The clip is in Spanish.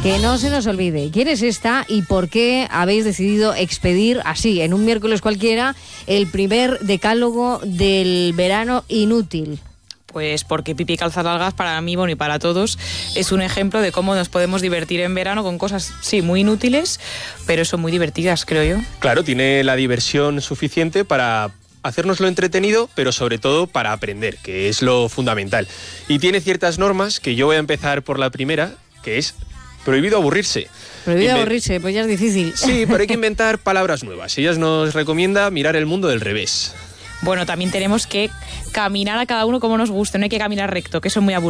Que no se nos olvide, ¿quién es esta y por qué habéis decidido expedir así, en un miércoles cualquiera, el primer decálogo del verano inútil? Pues porque Pipi Calzas Largas, para mí, bueno, y para todos, es un ejemplo de cómo nos podemos divertir en verano con cosas, sí, muy inútiles, pero son muy divertidas, creo yo. Claro, tiene la diversión suficiente para hacérnoslo entretenido, pero sobre todo para aprender, que es lo fundamental. Y tiene ciertas normas, que yo voy a empezar por la primera, que es prohibido aburrirse. Prohibido aburrirse, pues ya es difícil. Sí, pero hay que inventar palabras nuevas. Ella nos recomienda mirar el mundo del revés. Bueno, también tenemos que caminar a cada uno como nos guste, no hay que caminar recto, que eso es muy aburrido.